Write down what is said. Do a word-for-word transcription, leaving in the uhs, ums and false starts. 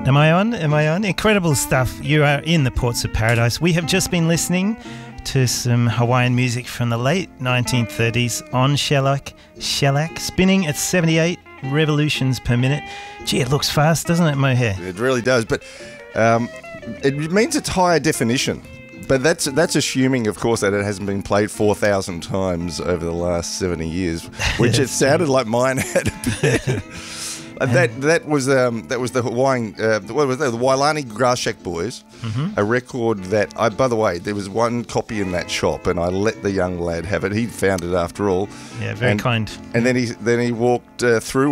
Am I on? Am I on? Incredible stuff. You are in the Ports of Paradise. We have just been listening to some Hawaiian music from the late nineteen thirties on shellac, shellac, spinning at seventy-eight revolutions per minute. Gee, it looks fast, doesn't it, Mohair? It really does, but um, it means it's higher definition. But that's that's assuming, of course, that it hasn't been played four thousand times over the last seventy years, which it sounded like mine had been. That that was um, that was the Hawaiian uh, what was that, the Wailani Grass Shack Boys, mm-hmm. a record that I by the way there was one copy in that shop and I let the young lad have it. He found it after all. Yeah, very and, kind. And then he then he walked uh, through